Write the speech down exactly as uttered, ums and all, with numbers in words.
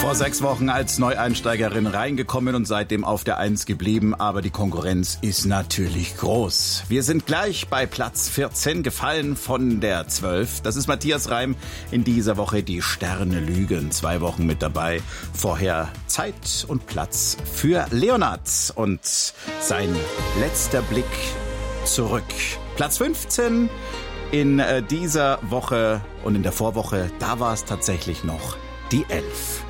Vor sechs Wochen als Neueinsteigerin reingekommen und seitdem auf der Eins geblieben, aber die Konkurrenz ist natürlich groß. Wir sind gleich bei Platz vierzehn, gefallen von der zwölf. Das ist Matthias Reim, in dieser Woche die Sterne lügen, zwei Wochen mit dabei. Vorher Zeit und Platz für Leonard und sein letzter Blick zurück. Platz fünfzehn in dieser Woche und in der Vorwoche, da war es tatsächlich noch die elf.